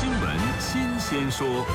新闻新鲜说。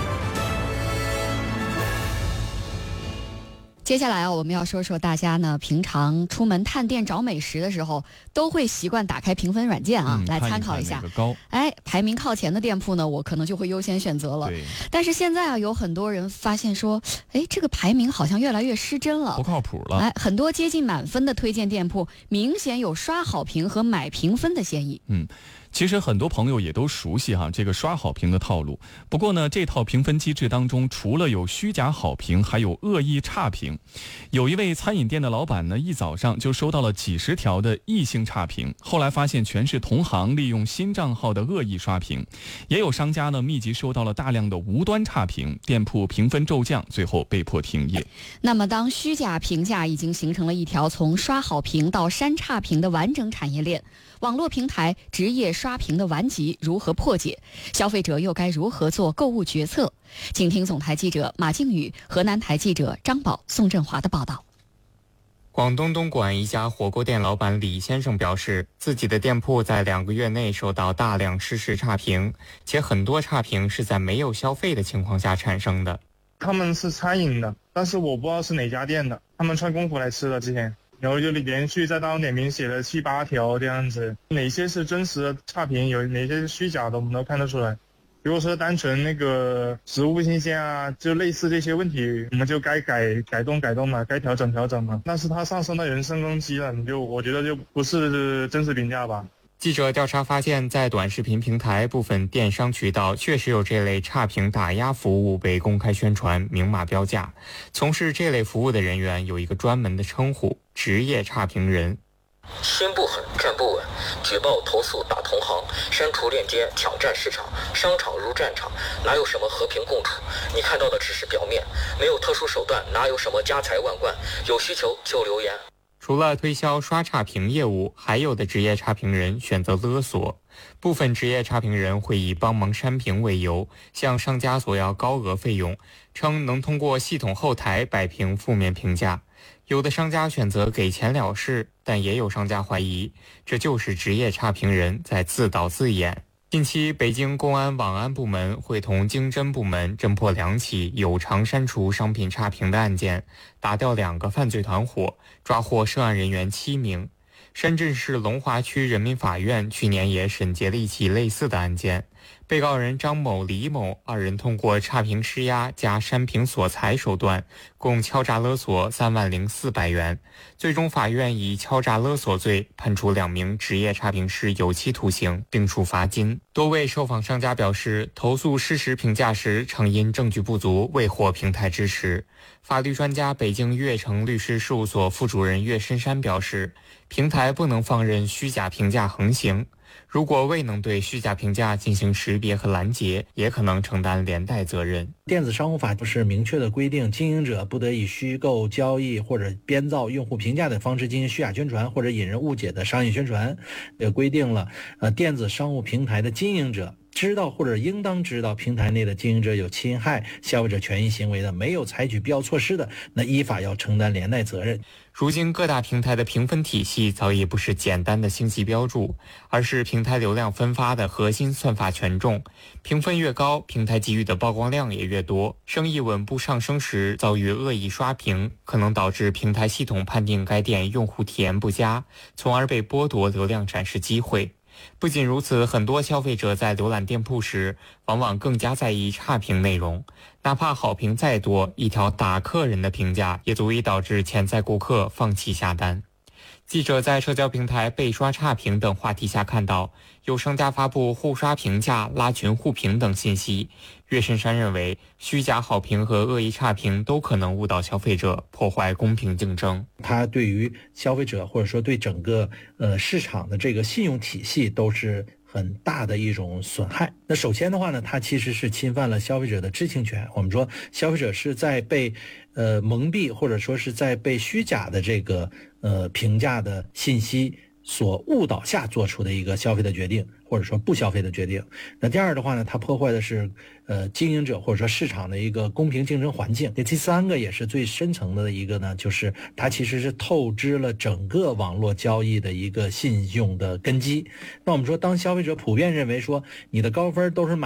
接下来我们要说说大家呢平常出门探店找美食的时候都会习惯打开评分软件来参考一下。排名靠前的店铺呢，我可能就会优先选择了。但是现在有很多人发现说，这个排名好像越来越失真了， 不靠谱了。 很多接近满分的推荐店铺明显有刷好评和买评分的嫌疑。 其实很多朋友也都熟悉这个刷好评的套路。不过呢，这套评分机制当中，除了有虚假好评，还有恶意差评。有一位餐饮店的老板呢，一早上就收到了几十条的异性差评，后来发现全是同行利用新账号的恶意刷评。也有商家呢密集收到了大量的无端差评，店铺评分骤降，最后被迫停业。 那么当虚假评价已经形成了一条从刷好评到删差评的完整产业链，网络平台职业刷屏的顽疾如何破解？消费者又该如何做购物决策？请听总台记者马靖宇、河南台记者张宝、宋振华的报道。 广东东莞一家火锅店老板李先生表示，自己的店铺在2个月内收到大量实时差评，且很多差评是在没有消费的情况下产生的。 他们是餐饮的，但是我不知道是哪家店的，他们穿工服来吃的之前。然后就连续在大众点评写了7、8条这样子，哪些是真实的差评，有哪些是虚假的，我们都看得出来。如果说单纯那个食物不新鲜就类似这些问题，我们就该改动嘛，该调整嘛。但是它上升到人身攻击了，我觉得就不是真实评价吧。 记者调查发现，在短视频平台部分电商渠道确实有这类差评打压服务被公开宣传、明码标价。从事这类服务的人员有一个专门的称呼——职业差评人。 心不狠，站不稳，举报投诉打同行，删除链接抢占市场，商场如战场，哪有什么和平共处？你看到的只是表面，没有特殊手段，哪有什么家财万贯？有需求就留言。 除了推销刷差评业务，还有的职业差评人选择勒索。部分职业差评人会以帮忙删评为由，向商家索要高额费用，称能通过系统后台摆平负面评价。有的商家选择给钱了事，但也有商家怀疑，这就是职业差评人在自导自演。近期，北京公安网安部门会同经侦部门侦破2起有偿删除商品差评的案件，打掉2个犯罪团伙，抓获涉案人员7名。深圳市龙华区人民法院去年也审结了一起类似的案件，被告人张某、李某2人通过差评施压加删评索财手段，共敲诈勒索30400元。最终法院以敲诈勒索罪判处2名职业差评师有期徒刑，并处罚金。多位受访商家表示，投诉事实评价时常因证据不足未获平台支持。法律专家北京悦城律师事务所副主任岳深山表示，平台不能放任虚假评价横行，如果未能对虚假评价进行识别和拦截，也可能承担连带责任。 电子商务法不是明确的规定，经营者不得以虚构、交易或者编造用户评价的方式进行虚假宣传或者引人误解的商业宣传，也规定了电子商务平台的经营者知道或者应当知道平台内的经营者有侵害消费者权益行为的，没有采取必要措施的，那依法要承担连带责任。 如今各大平台的评分体系早已不是简单的星级标注，而是平台流量分发的核心算法权重。评分越高，平台给予的曝光量也越多，生意稳步上升时遭遇恶意刷屏，可能导致平台系统判定该店用户体验不佳，从而被剥夺流量展示机会。不仅如此，很多消费者在浏览店铺时往往更加在意差评内容，哪怕好评再多，一条打客人的评价也足以导致潜在顾客放弃下单。记者在社交平台被刷差评等话题下看到，有商家发布互刷评价、拉群互评等信息。岳深山认为，虚假好评和恶意差评都可能误导消费者，破坏公平竞争。 它对于消费者或者说对整个市场的这个信用体系都是很大的一种损害。那首先的话呢，它其实是侵犯了消费者的知情权。我们说消费者是在被蒙蔽或者说是在被虚假的这个评价的信息所误导下做出的一个消费的决定，或者说不消费的决定。那第二的话呢，它破坏的是经营者或者说市场的一个公平竞争环境。第三个也是最深层的一个呢，就是它其实是透支了整个网络交易的一个信用的根基。那我们说，当消费者普遍认为说你的高分都是